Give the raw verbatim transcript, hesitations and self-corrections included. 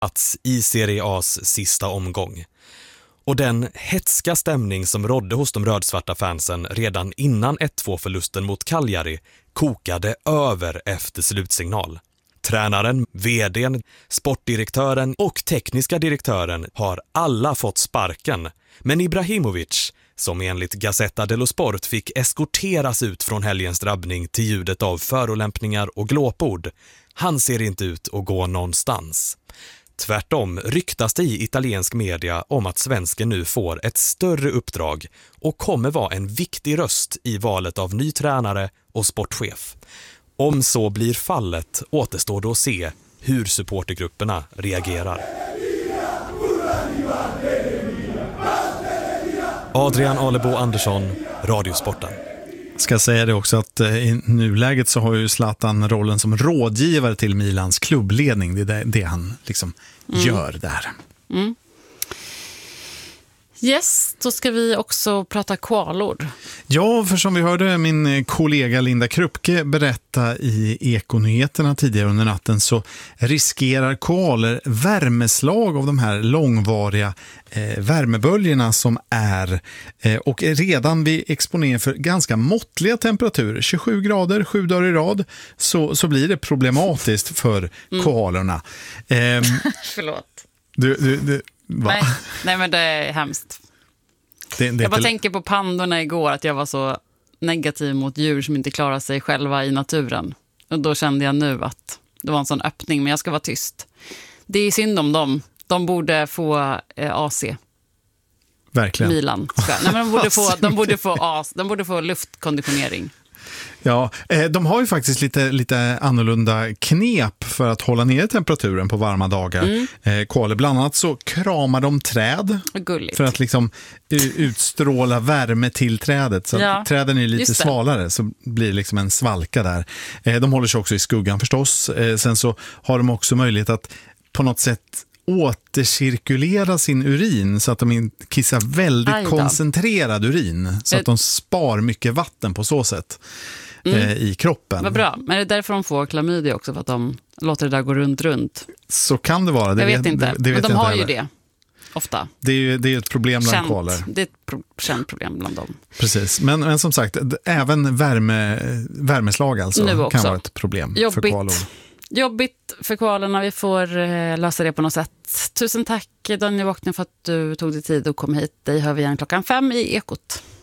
i Serie A's sista omgång. Och den hetska stämning som rådde hos de rödsvarta fansen redan innan ett två-förlusten mot Cagliari kokade över efter slutsignal. Tränaren, vdn, sportdirektören och tekniska direktören har alla fått sparken. Men Ibrahimovic, som enligt Gazzetta dello Sport fick eskorteras ut från helgens drabbning till ljudet av förolämpningar och glåpord, han ser inte ut att gå någonstans. Tvärtom ryktas det i italiensk media om att svensken nu får ett större uppdrag och kommer vara en viktig röst i valet av ny tränare och sportchef. Om så blir fallet återstår då att se hur supportergrupperna reagerar. Adrian Alebo Andersson, Radiosporten. Ska säga det också att i nuläget så har ju Zlatan rollen som rådgivare till Milans klubbledning. Det är det, det han liksom mm. gör där. Mm. Yes, då ska vi också prata kvalor. Ja, för som vi hörde min kollega Linda Krupke berätta i Ekonyheterna tidigare under natten så riskerar kvaler värmeslag av de här långvariga eh, värmeböljorna som är eh, och är redan vid exponering för ganska måttliga temperaturer, tjugosju grader, sju dagar i rad, så, så blir det problematiskt för mm. kvalerna. Eh, Förlåt. Du, du, du Nej, nej, men det är hemskt. Det, det jag bara inte... tänker på pandorna igår, att jag var så negativ mot djur som inte klarar sig själva i naturen. Och då kände jag nu att det var en sån öppning, men jag ska vara tyst. Det är synd om dem. De borde få eh, A C. Verkligen. Milan. Ska. Nej, men de borde få, de borde få A C, de borde få luftkonditionering. Ja, de har ju faktiskt lite, lite annorlunda knep för att hålla ner temperaturen på varma dagar. Mm. Eh, Kvaler, bland annat så kramar de träd Gulligt. För att liksom utstråla värme till trädet. Så ja, träden är lite svalare så blir det liksom en svalka där. Eh, de håller sig också i skuggan förstås. Eh, sen så har de också möjlighet att på något sätt återcirkulera sin urin så att de kissar väldigt koncentrerad urin så att de spar mycket vatten på så sätt mm. eh, i kroppen. Vad bra, men är det därför de får klamydia också, för att de låter det där gå runt runt? Så kan det vara. Det jag vet, vet inte, det, det vet men de har heller. ju det ofta. Det är ju det är ett problem bland känt, kvaler. Det är ett pro- känt problem bland dem. Precis, men, men som sagt, även värme, värmeslag alltså kan vara ett problem Jobbigt. för kvalor. Jobbigt för kvalerna, vi får eh, lösa det på något sätt. Tusen tack Daniel Wockner för att du tog dig tid och kom hit. Dig hör vi igen klockan fem i Ekot.